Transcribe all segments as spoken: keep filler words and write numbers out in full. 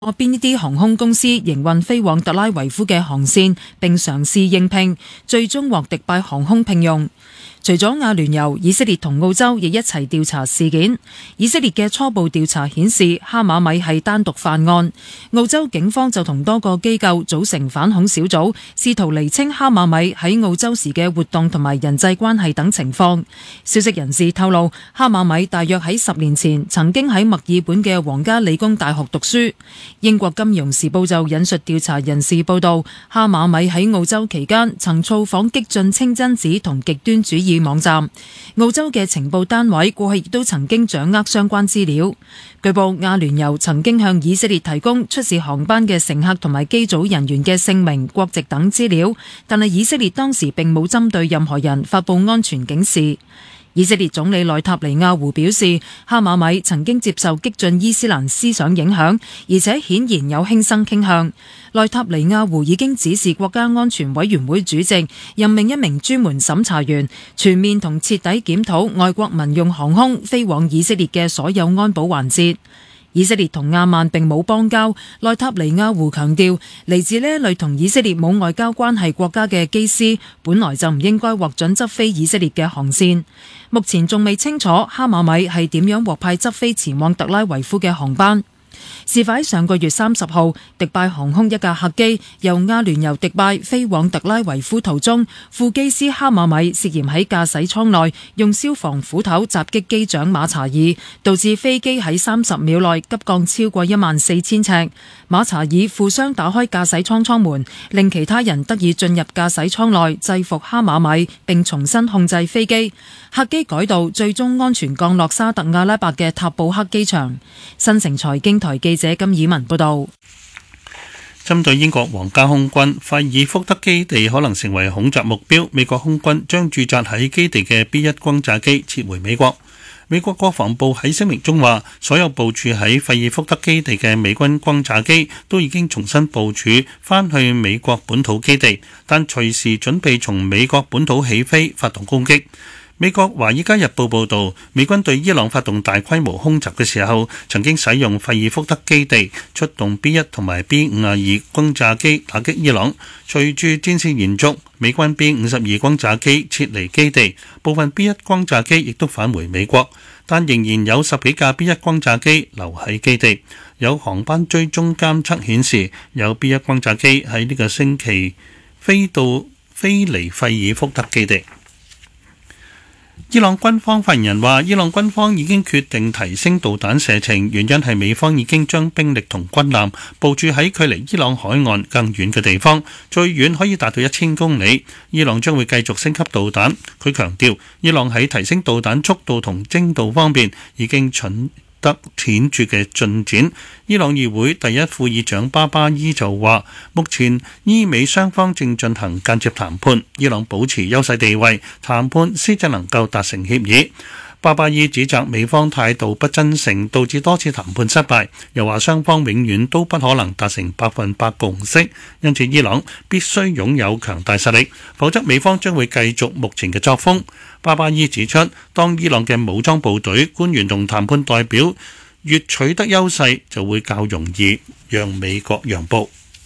邊一啲航空公司營運飛往特拉維夫嘅航線，並嘗試應聘，最終獲迪拜航空聘用。除咗阿聯酋，以色列同澳洲亦一齊調查事件。以色列嘅初步調查顯示，哈馬米係單獨犯案。澳洲警方就同多個機構組成反恐小組，試圖釐清哈馬米喺澳洲時嘅活動同埋人際關係等情況。消息人士透露，哈馬米大約喺十年前曾經喺墨爾本嘅皇家理工大學讀書。英國金融時報就引述調查人士報道，哈馬米喺澳洲期間曾造訪激進清真寺同極端主義網站。澳洲嘅情報單位過去亦都曾經掌握相關資料。據報，阿聯酋曾經向以色列提供出事航班嘅乘客同埋機組人員嘅姓名、國籍等資料，但係以色列當時並冇針對任何人發佈安全警示。以色列總理內塔尼亞胡表示，哈馬米曾經接受激進伊斯蘭思想影響，而且顯然有輕生傾向。內塔尼亞胡已經指示國家安全委員會主席任命一名專門審查員，全面同徹底檢討外國民用航空飛往以色列嘅所有安保環節。以色列同亞曼並冇邦交，內塔尼亞胡強調，嚟自呢一類同以色列冇外交關係國家嘅機師，本來就唔應該獲准執飛以色列嘅航線。目前仲未清楚哈馬米係點樣獲派執飛前往特拉維夫嘅航班。事發喺上個月三十號，迪拜航空一架客機由阿聯酋迪拜飛往特拉維夫途中，副機師哈馬米涉嫌喺駕駛艙內用消防斧頭襲擊機長馬查爾，導致飛機喺三十秒內急降超過一萬四千尺。馬查爾負傷打開駕駛艙艙門，令其他人得以進入駕駛艙內制服哈馬米，並重新控制飛機。客機改道，最終安全降落沙特阿拉伯嘅塔布克機場。新城財經台記者金以文報道。 針對英國皇家空軍費爾福德基地可能成為恐襲目標，美國空軍將駐紮喺基地嘅 B 一轟炸機撤回美國。美國國防部喺聲明中話，所有部署喺費爾福德基地嘅美軍轟炸機都已經重新部署返去美國本土基地，但隨時準備從美國本土起飛發動攻擊。美國《華爾街日報》報導，美軍對伊朗發動大規模空襲嘅時候，曾經使用費爾福德基地出動 B 一同埋 B 五十二轟炸機打擊伊朗。隨住戰事延續，美軍 B 五十二轟炸機撤離基地，部分 B 一轟炸機亦都返回美國，但仍然有十幾架 B 一轟炸機留喺基地。有航班追蹤監測顯示，有 B 一轟炸機喺呢個星期飛到飛離費爾福德基地。伊朗軍方發言人話，伊朗軍方已經決定提升導彈射程，原因係美方已經將兵力同軍艦部署喺距離伊朗海岸更遠嘅地方，最遠可以達到一千公里。伊朗將會繼續升級導彈。佢強調，伊朗喺提升導彈速度同精度方面已經取得顯著嘅進展。伊朗議會第一副議長巴巴伊就話，目前伊美雙方正進行間接談判，伊朗保持優勢地位，談判先至能夠達成協議。巴巴伊指責美方態度不真誠，導致多次談判失敗，又話雙方永遠都不可能達成百分百共識，因此伊朗必須擁有強大實力，否則美方將會繼續目前嘅作風。巴巴伊指出，當伊朗嘅武裝部隊、官員同談判代表越取得優勢，就會較容易讓美國讓步。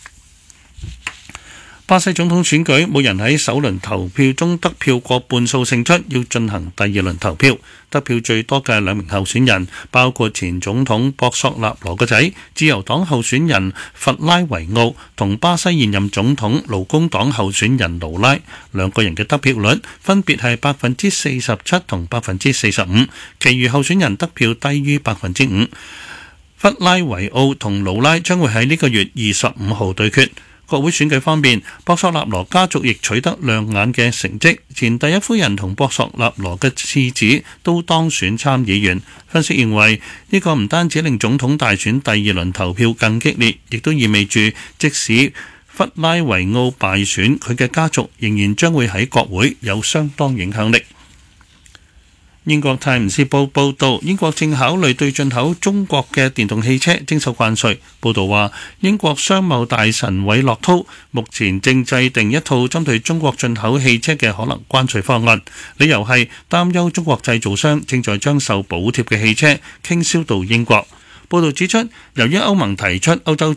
巴西總統選舉冇人喺首輪投票中得票過半數勝出，要進行第二輪投票。得票最多嘅兩名候選人包括前總統博索納羅個仔、自由黨候選人弗拉維奧同巴西現任總統勞工黨候選人盧拉。兩個人嘅得票率分別係百分之四十七同百分之四十五，其餘候選人得票低於百分之五。弗拉維奧同盧拉將會喺呢個月二十五號對決。國會選舉方面，博索納羅家族亦取得亮眼嘅成績，前第一夫人同博索納羅嘅次子都當選參議員。分析認為，呢個唔單止令總統大選第二輪投票更激烈，亦都意味住即使弗拉維奧敗選，佢嘅家族仍然將會喺國會有相當影響力。英國泰晤士報報導，英國正考慮對進口中國嘅電動汽車徵收關稅。報導話，英國商貿大臣韋諾濤目前正制定一套針對中國進口汽車嘅可能關稅方案，理由係擔憂中國製造商正在將受補貼嘅汽車傾銷到英國。 報導指出，由於歐盟提出歐洲